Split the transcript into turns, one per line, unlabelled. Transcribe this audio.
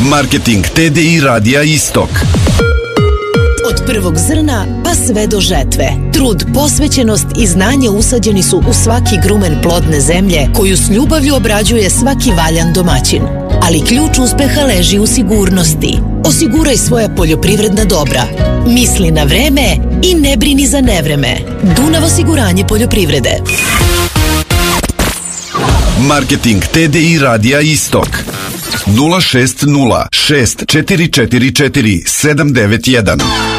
Marketing TDI Radija Istok.
Od prvog zrna pa sve do žetve. Trud, posvećenost i znanje usađeni su u svaki grumen plodne zemlje koju s ljubavlju obrađuje svaki valjan domaćin. Ali ključ uspeha leži u sigurnosti. Osiguraj svoja poljoprivredna dobra. Misli na vreme i ne brini za nevreme. Dunav osiguranje poljoprivrede.
Marketing TDI Radija Istok. 060 6444 791.